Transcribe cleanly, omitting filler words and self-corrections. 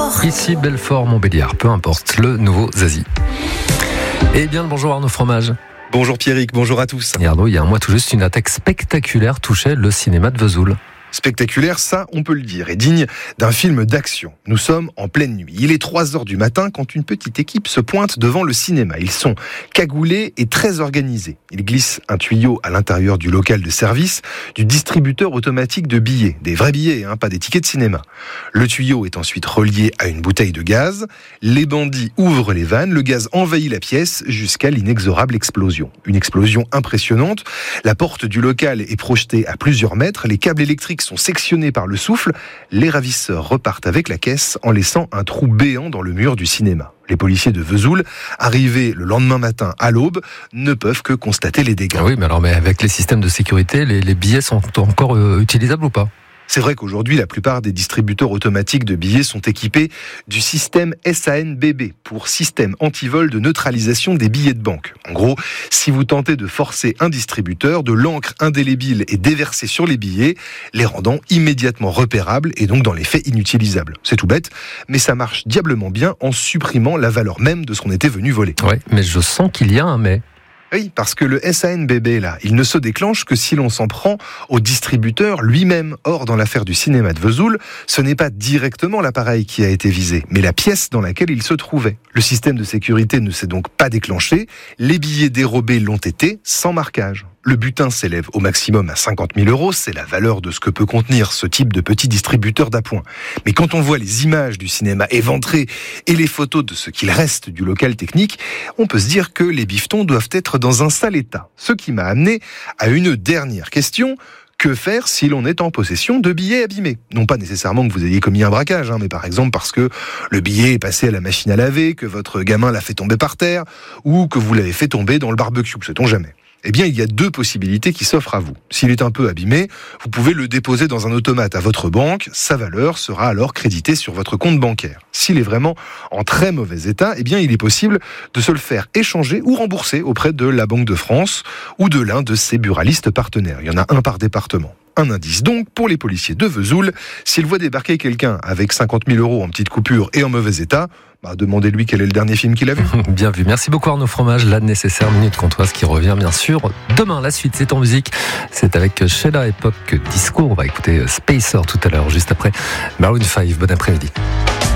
Ici Belfort, Montbéliard, peu importe, le nouveau Zazie. Et bien le bonjour Arnaud Fromage. Bonjour Pierrick, bonjour à tous. Et Arnaud, il y a un mois tout juste, une attaque spectaculaire touchait le cinéma de Vesoul. Spectaculaire, ça on peut le dire, et digne d'un film d'action. Nous sommes en pleine nuit. Il est 3h du matin quand une petite équipe se pointe devant le cinéma. Ils sont cagoulés et très organisés. Ils glissent un tuyau à l'intérieur du local de service du distributeur automatique de billets. Des vrais billets, pas des tickets de cinéma. Le tuyau est ensuite relié à une bouteille de gaz. Les bandits ouvrent les vannes, le gaz envahit la pièce jusqu'à l'inexorable explosion. Une explosion impressionnante. La porte du local est projetée à plusieurs mètres. Les câbles électriques sont sectionnés par le souffle. Les ravisseurs repartent avec la caisse en laissant un trou béant dans le mur du cinéma. Les policiers de Vesoul, arrivés le lendemain matin à l'aube, ne peuvent que constater les dégâts. Ah oui, mais avec les systèmes de sécurité, les billets sont encore utilisables ou pas ? C'est vrai qu'aujourd'hui, la plupart des distributeurs automatiques de billets sont équipés du système SANBB, pour système antivol de neutralisation des billets de banque. En gros, si vous tentez de forcer un distributeur, de l'encre indélébile est déversée sur les billets, les rendant immédiatement repérables et donc dans les faits inutilisables. C'est tout bête, mais ça marche diablement bien en supprimant la valeur même de ce qu'on était venu voler. Oui, mais je sens qu'il y a un mais. Oui, parce que le SANBB, là, il ne se déclenche que si l'on s'en prend au distributeur lui-même. Or, dans l'affaire du cinéma de Vesoul, ce n'est pas directement l'appareil qui a été visé, mais la pièce dans laquelle il se trouvait. Le système de sécurité ne s'est donc pas déclenché. Les billets dérobés l'ont été sans marquage. Le butin s'élève au maximum à 50 000 €, c'est la valeur de ce que peut contenir ce type de petit distributeur d'appoint. Mais quand on voit les images du cinéma éventré et les photos de ce qu'il reste du local technique, on peut se dire que les bifetons doivent être dans un sale état. Ce qui m'a amené à une dernière question. Que faire si l'on est en possession de billets abîmés ? Non pas nécessairement que vous ayez commis un braquage, mais par exemple parce que le billet est passé à la machine à laver, que votre gamin l'a fait tomber par terre, ou que vous l'avez fait tomber dans le barbecue, sait-on jamais. Eh bien, il y a deux possibilités qui s'offrent à vous. S'il est un peu abîmé, vous pouvez le déposer dans un automate à votre banque. Sa valeur sera alors créditée sur votre compte bancaire. S'il est vraiment en très mauvais état, eh bien, il est possible de se le faire échanger ou rembourser auprès de la Banque de France ou de l'un de ses buralistes partenaires. Il y en a un par département. Un indice donc pour les policiers de Vesoul. S'ils voient débarquer quelqu'un avec 50 000 € en petite coupure et en mauvais état, demandez-lui quel est le dernier film qu'il a vu. Bien vu. Merci beaucoup Arnaud Fromage. La nécessaire minute comtoise qui revient bien sûr demain. La suite, c'est en musique. C'est avec Sheila Epoch Disco. On va écouter Spacer tout à l'heure, juste après Maroon 5. Bon après-midi.